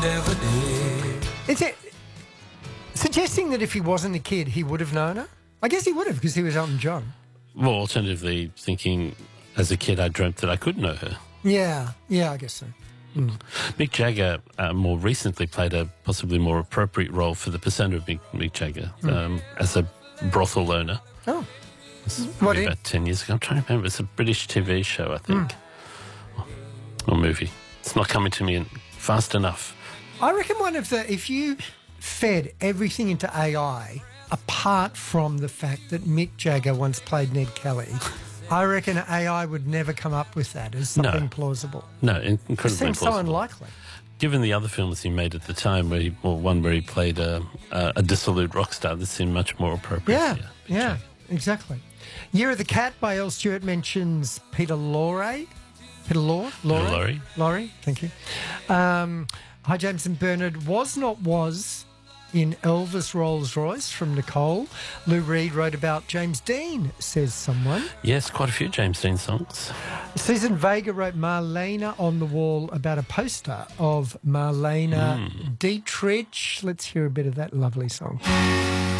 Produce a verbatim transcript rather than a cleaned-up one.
never did. Is it suggesting that if he wasn't a kid, he would have known her? I guess he would have because he was Elton John. Well, alternatively, thinking as a kid I dreamt that I could know her. Yeah, yeah, I guess so. Mm. Mick Jagger uh, more recently played a possibly more appropriate role for the persona of Mick, Mick Jagger Mm. um, as a brothel owner. Oh. This is What probably in? about ten years ago. I'm trying to remember. It's a British T V show, I think. Mm. Or movie. It's not coming to me in fast enough. I reckon one of the, if you fed everything into A I, apart from the fact that Mick Jagger once played Ned Kelly, I reckon A I would never come up with that as something No. plausible. No, in- It incredibly seems so plausible. unlikely. Given the other films he made at the time, where he, well, one where he played a, a, a dissolute rock star, this seemed much more appropriate. Yeah, Mick yeah, Jagger. exactly. Year of the Cat by L. Stewart mentions Peter Lorre. Peter Lorre? Lorre? Lorre. Lorre, thank you. Um, Hi, James and Bernard. Was Not Was in Elvis Rolls Royce from Nicole. Lou Reed wrote about James Dean, says someone. Yes, quite a few James Dean songs. Susan Vega wrote Marlena on the wall about a poster of Marlena Mm. Dietrich. Let's hear a bit of that lovely song.